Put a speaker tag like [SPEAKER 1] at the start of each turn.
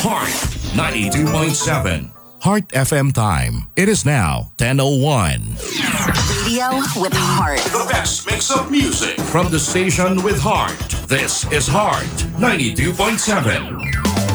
[SPEAKER 1] Heart 92.7. Heart FM time. It is now 10:01.
[SPEAKER 2] Radio with heart.
[SPEAKER 1] The best mix of music from the station with heart. This is Heart 92.7.